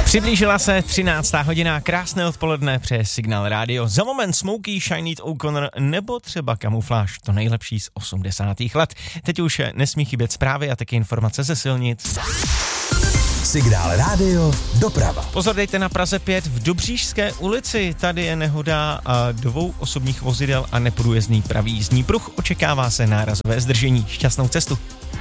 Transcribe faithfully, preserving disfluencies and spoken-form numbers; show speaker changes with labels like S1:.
S1: Přiblížila se třináctá hodina, krásné odpoledne, přeje Signál Rádio. Za moment Smokey, Sinead O'Connor nebo třeba Kamufláž, to nejlepší z osmdesátých let. Teď už nesmí chybět zprávy a taky informace ze silnic.
S2: Signál Rádio, doprava.
S1: Pozor, dejte na Praze pět v Dobříšské ulici. Tady je nehoda a dvou osobních vozidel a neprůjezdný pravý jízdní pruh. Očekává se nárazové zdržení. Šťastnou cestu.